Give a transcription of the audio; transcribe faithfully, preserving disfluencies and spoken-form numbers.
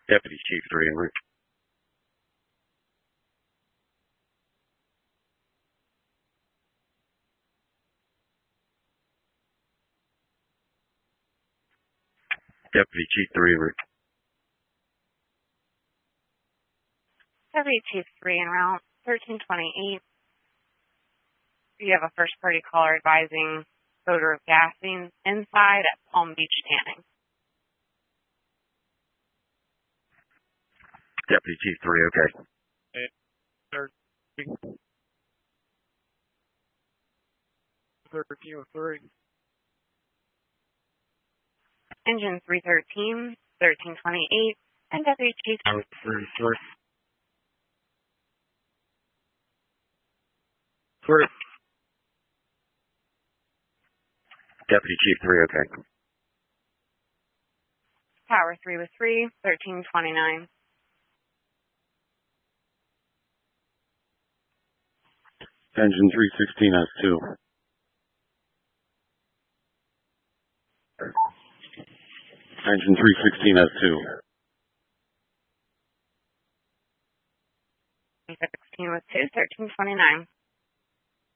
Deputy Chief three en route. Deputy Chief three en route. Deputy Chief three en route, thirteen twenty-eight. You have a first party caller advising odor of gassing inside at Palm Beach Tanning. Deputy Chief three, okay. thirteen oh three. Engine three thirteen, thirteen twenty-eight, and Deputy Chief thirty-three. Three. Deputy Chief three, okay. Tower three with three, thirteen twenty-nine. Engine three sixteen has two. Engine three sixteen has two. sixteen with two, thirteen twenty-nine.